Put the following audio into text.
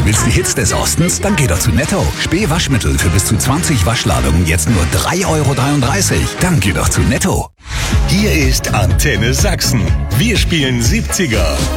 Willst die Hits des Ostens? Dann geh doch zu Netto. Spee-Waschmittel für bis zu 20 Waschladungen jetzt nur 3,33 €. Dann geh doch zu Netto. Hier ist Antenne Sachsen. Wir spielen 70er.